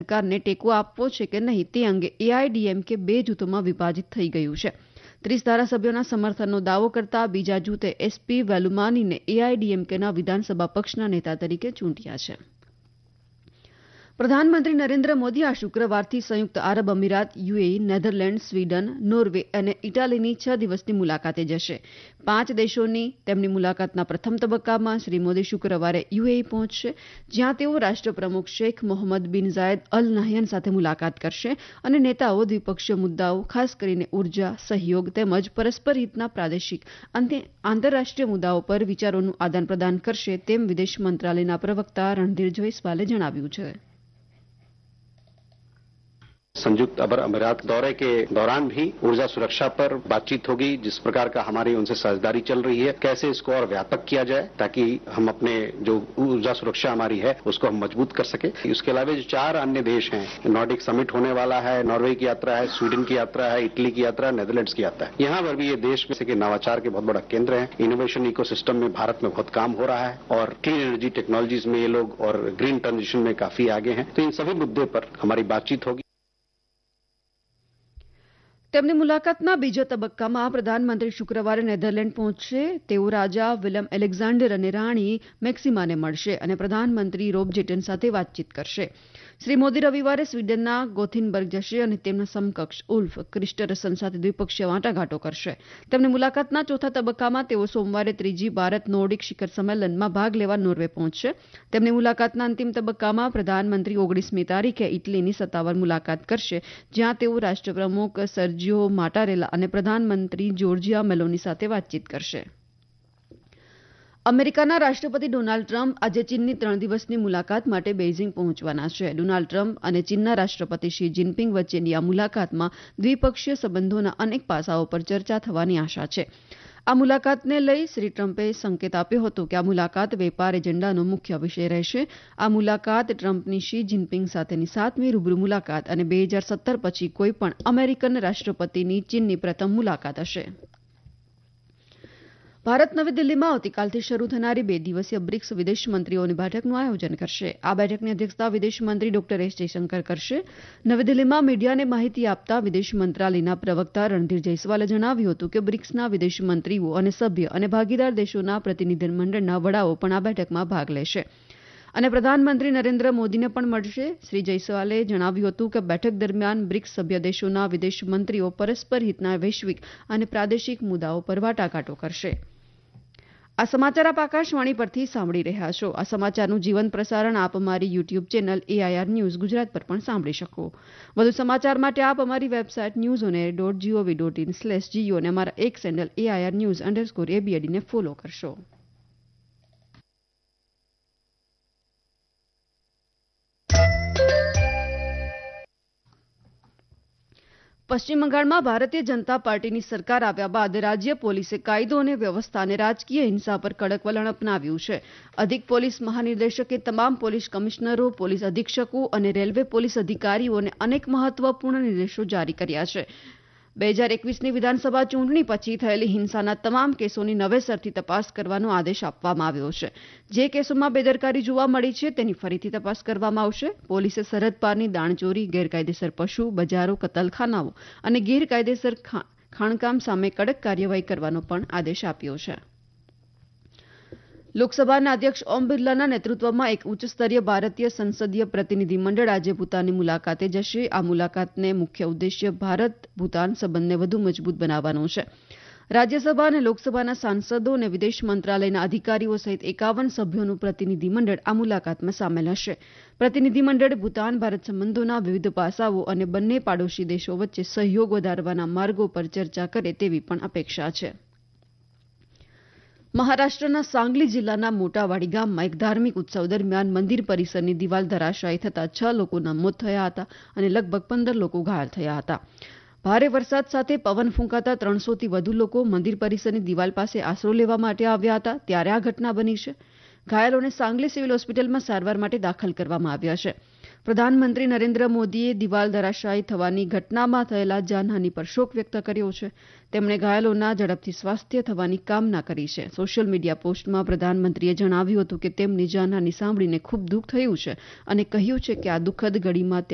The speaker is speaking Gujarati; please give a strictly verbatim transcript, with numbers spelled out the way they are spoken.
સરકારને ટેકો આપવો છે કે નહીં તે અંગે એઆઈડીએમકે બે જૂથોમાં વિભાજિત થઈ ગયું છે. ત્રીસ ધારાસભ્યોના સમર્થનનો દાવો કરતા બીજા જૂથે એસપી વેલુમાનીને એઆઈડીએમકેના વિધાનસભા પક્ષના નેતા તરીકે ચૂંટ્યા છે. પ્રધાનમંત્રી નરેન્દ્ર મોદી આ શુક્રવારથી સંયુક્ત આરબ અમીરાત, યુએઈ, નેધરલેન્ડ, સ્વીડન, નોર્વે અને ઇટાલીની છ દિવસની મુલાકાતે જશે. પાંચ દેશોની તેમની મુલાકાતના પ્રથમ તબક્કામાં શ્રી મોદી શુક્રવારે યુએઈ પહોંચશે, જ્યાં તેઓ રાષ્ટ્રપ્રમુખ શેખ મોહમ્મદ બિન ઝાયદ અલ નહયાન સાથે મુલાકાત કરશે અને નેતાઓ દ્વિપક્ષીય મુદ્દાઓ, ખાસ કરીને ઉર્જા, સહયોગ તેમજ પરસ્પર હિતના પ્રાદેશિક અને આંતરરાષ્ટ્રીય મુદ્દાઓ પર વિચારોનું આદાન પ્રદાન કરશે, તેમ વિદેશ મંત્રાલયના પ્રવક્તા રણધીર જયસ્વાલે જણાવ્યું છે. संयुक्त अरब अमीरात दौरे के दौरान भी ऊर्जा सुरक्षा पर बातचीत होगी, जिस प्रकार का हमारी उनसे साझेदारी चल रही है, कैसे इसको और व्यापक किया जाए ताकि हम अपने जो ऊर्जा सुरक्षा हमारी है उसको हम मजबूत कर सके. इसके अलावा जो चार अन्य देश हैं, नॉर्डिक समिट होने वाला है, नॉर्वे की यात्रा है, स्वीडन की यात्रा है, इटली की यात्रा है, नेदरलैंड्स की यात्रा है. यहाँ पर भी ये देश में से के नवाचार के बहुत बड़ा केंद्र है. इनोवेशन इकोसिस्टम में भारत में बहुत काम हो रहा है और क्लीन एनर्जी टेक्नोलॉजीज में ये लोग और ग्रीन ट्रांजिशन में काफी आगे हैं. तो इन सभी मुद्दे पर हमारी बातचीत होगी. તેમની મુલાકાતના બીજા તબક્કામાં પ્રધાનમંત્રી શુક્રવારે નેધરલેન્ડ પહોંચશે. તેઓ રાજા વિલમ એલેક્ઝાન્ડર અને રાણી મેક્સિમાને મળશે અને પ્રધાનમંત્રી રોબ જેટન સાથે વાતચીત કરશે. શ્રી મોદી રવિવારે સ્વીડનના ગોથિનબર્ગ જશે અને તેમના સમકક્ષ ઉલ્ફ ક્રિસ્ટરસન સાથે દ્વિપક્ષીય વાટાઘાટો કરશે. તેમની મુલાકાતના ચોથા તબક્કામાં તેઓ સોમવારે ત્રીજી ભારત નોર્ડિક શિખર સંમેલનમાં ભાગ લેવા નોર્વે પહોંચશે. તેમની મુલાકાતના અંતિમ તબક્કામાં પ્રધાનમંત્રી ઓગણીસમી તારીખે ઇટલીની સત્તાવાર મુલાકાત કરશે, જ્યાં તેઓ રાષ્ટ્રપ્રમુખ સર્જિયો માટારેલા અને પ્રધાનમંત્રી જોર્જિયા મેલોની સાથે વાતચીત કરશે. અમેરિકાના રાષ્ટ્રપતિ ડોનાલ્ડ ટ્રમ્પ આજે ચીનની ત્રણ દિવસની મુલાકાત માટે બેઇજિંગ પહોંચવાના છે. ડોનાલ્ડ ટ્રમ્પ અને ચીનના રાષ્ટ્રપતિ શી જિનપિંગ વચ્ચેની આ મુલાકાતમાં દ્વિપક્ષીય સંબંધોના અનેક પાસાઓ પર ચર્ચા થવાની આશા છે. આ મુલાકાતને લઈ શ્રી ટ્રમ્પે સંકેત આપ્યો હતો કે આ મુલાકાત વેપાર એજન્ડાનો મુખ્ય વિષય રહેશે. આ મુલાકાત ટ્રમ્પની શી જિનપિંગ સાથેની સાતમી રૂબરૂ મુલાકાત અને બે હજાર સત્તર પછી કોઈપણ અમેરિકન રાષ્ટ્રપતિની ચીનની પ્રથમ મુલાકાત હશે. ભારત નવી દિલ્હીમાં આવતીકાલથી શરૂ થનારી બે દિવસીય બ્રિક્સ વિદેશ મંત્રીઓની બેઠકનું આયોજન કરશે. આ બેઠકની અધ્યક્ષતા વિદેશ મંત્રી ડોક્ટર એસ જયશંકર કરશે. નવી દિલ્હીમાં મીડિયાને માહિતી આપતા વિદેશ મંત્રાલયના પ્રવક્તા રણધીર જયસ્વાલે જણાવ્યું હતું કે બ્રિક્સના વિદેશ મંત્રીઓ અને સભ્ય અને ભાગીદાર દેશોના પ્રતિનિધિમંડળના વડાઓ પણ આ બેઠકમાં ભાગ લેશે અને પ્રધાનમંત્રી નરેન્દ્ર મોદીને પણ મળશે. શ્રી જયસ્વાલે જણાવ્યું હતું કે બેઠક દરમિયાન બ્રિક્સ સભ્ય દેશોના વિદેશ મંત્રીઓ પરસ્પર હિતના વૈશ્વિક અને પ્રાદેશિક મુદ્દાઓ પર વાટાઘાટો કરશે. આ સમાચાર આપ આકાશવાણી પરથી સાંભળી રહ્યા છો. આ સમાચારનું જીવંત પ્રસારણ આપ અમારી YouTube channel AIR news Gujarat પર પણ સાંભળી શકો. વધુ સમાચાર માટે આપ અમારી website news on air dot GOV dot in slash Jio અને અમારા એક sandal AIR news underscore એબીએડીને follow કરશો. પશ્ચિમ બંગાળમાં ભારતીય જનતા પાર્ટીની સરકાર આવ્યા બાદ રાજ્ય પોલીસે કાયદો અને વ્યવસ્થા અને રાજકીય હિંસા પર કડક વલણ અપનાવ્યું છે. અધિક પોલીસ મહાનિર્દેશકે તમામ પોલીસ કમિશનરો, પોલીસ અધિક્ષકો અને રેલવે પોલીસ અધિકારીઓને અનેક મહત્વપૂર્ણ નિર્દેશો જારી કર્યા છે. બે હજાર એકવીસની વિધાનસભા ચૂંટણી પછી થયેલી હિંસાના તમામ કેસોની નવેસરથી તપાસ કરવાનો આદેશ આપવામાં આવ્યો છે. જે કેસોમાં બેદરકારી જોવા મળી છે તેની ફરીથી તપાસ કરવામાં આવશે. પોલીસે સરહદ પારની દાણચોરી, ગેરકાયદેસર પશુ બજારો, કતલખાનાઓ અને ગેરકાયદેસર ખાણકામ સામે કડક કાર્યવાહી કરવાનો પણ આદેશ આપ્યો છે. લોકસભાના અધ્યક્ષ ઓમ બિરલાના નેતૃત્વમાં એક ઉચ્ચસ્તરીય ભારતીય સંસદીય પ્રતિનિધિમંડળ આજે ભૂતાનની મુલાકાતે જશે. આ મુલાકાતને મુખ્ય ઉદ્દેશ્ય ભારત ભૂતાન સંબંધને વધુ મજબૂત બનાવવાનો છે. રાજ્યસભા અને લોકસભાના સાંસદો અને વિદેશ મંત્રાલયના અધિકારીઓ સહિત એકાવન સભ્યોનું પ્રતિનિધિમંડળ આ મુલાકાતમાં સામેલ હશે. પ્રતિનિધિમંડળ ભૂતાન ભારત સંબંધોના વિવિધ પાસાઓ અને બંને પાડોશી દેશો વચ્ચે સહયોગ વધારવાના માર્ગો પર ચર્ચા કરે તેવી પણ અપેક્ષા છે. મહારાષ્ટ્રના સાંગલી જિલ્લાના મોટાવાડી ગામમાં એક ધાર્મિક ઉત્સવ દરમિયાન મંદિર પરિસરની દિવાલ ધરાશાયી થતાં છ લોકોના મોત થયા હતા અને લગભગ પંદર લોકો ઘાયલ થયા હતા. ભારે વરસાદ સાથે પવન ફૂંકાતા ત્રણસોથી વધુ લોકો મંદિર પરિસરની દિવાલ પાસે આશરો લેવા માટે આવ્યા હતા ત્યારે આ ઘટના બની છે. ઘાયલોને સાંગલી સિવિલ હોસ્પિટલમાં સારવાર માટે દાખલ કરવામાં આવ્યા છે. પ્રધાનમંત્રી નરેન્દ્ર મોદીએ દિવાલ ધરાશાયી થવાની ઘટનામાં થયેલા જાનહાનિ પર શોક વ્યક્ત કર્યો છે. તેમણે ઘાયલોના ઝડપથી સ્વાસ્થ્ય થવાની કામના કરી છે. સોશિયલ મીડિયા પોસ્ટમાં પ્રધાનમંત્રીએ જણાવ્યું હતું કે તેમની જાનહાનિ સાંભળીને ખૂબ દુઃખ થયું છે અને કહ્યું છે કે આ દુઃખદ ઘડીમાં